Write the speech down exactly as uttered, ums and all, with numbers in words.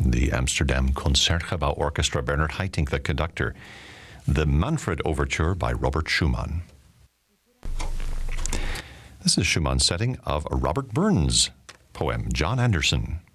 the Amsterdam Concertgebouw Orchestra, Bernard Haitink, the conductor. The Manfred Overture by Robert Schumann. This is Schumann's setting of Robert Burns' poem, John Anderson.